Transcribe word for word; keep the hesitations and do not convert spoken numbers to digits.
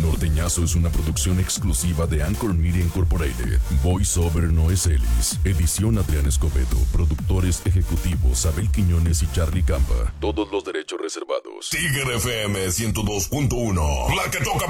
Norteñazo es una producción exclusiva de Anchor Media Incorporated. Voiceover Noé Celis. Edición Adrián Escobedo. Productores ejecutivos Abel Quiñones y Charlie Campa. Todos los derechos reservados. Tigre F M ciento dos punto uno. La que toca